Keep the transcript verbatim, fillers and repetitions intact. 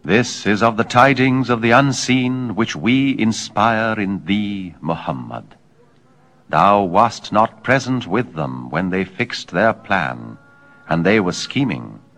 This is of the tidings of the unseen, which we inspire in thee, Muhammad. Thou wast not present with them when they fixed their plan, and they were scheming.